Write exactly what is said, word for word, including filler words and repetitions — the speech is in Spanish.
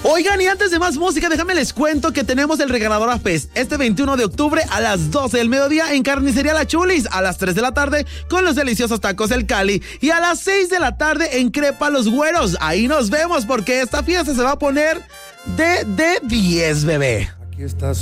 Oigan, y antes de más música, déjame les cuento que tenemos el Regaladora Fest este veintiuno de octubre a las doce del mediodía en Carnicería La Chulis, a las tres de la tarde con los deliciosos tacos El Cali y a las seis de la tarde en Crepa Los Güeros. Ahí nos vemos porque esta fiesta se va a poner de, de diez, bebé. Aquí estás.